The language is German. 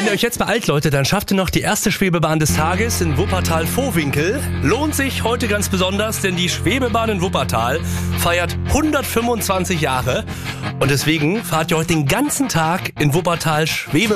Wenn ihr euch jetzt beeilt, Leute, dann schafft ihr noch die erste Schwebebahn des Tages in Wuppertal-Vohwinkel. Lohnt sich heute ganz besonders, denn die Schwebebahn in Wuppertal feiert 125 Jahre. Und deswegen fahrt ihr heute den ganzen Tag in Wuppertal Schwebebahn.